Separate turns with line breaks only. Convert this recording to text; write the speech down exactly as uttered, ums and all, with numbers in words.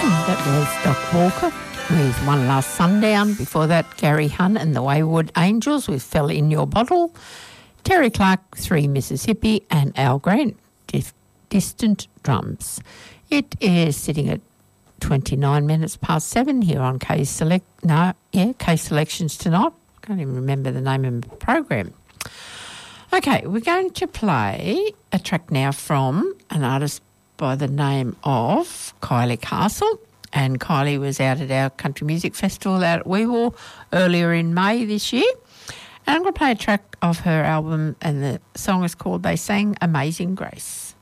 That was Doc Walker with One Last Sundown. Before that, Gary Hunn and the Wayward Angels with Fell in Your Bottle. Terry Clark, Three Mississippi, and Al Grant, Dif- Distant Drums. It is sitting at twenty-nine minutes past seven here on K Select. No, yeah, K Selections tonight. I can't even remember the name of the program. Okay, we're going to play a track now from an artist by the name of Kylie Castle. And Kylie was out at our country music festival out at Weewar earlier in May this year. And I'm going to play a track of her album, and the song is called They Sang Amazing Grace.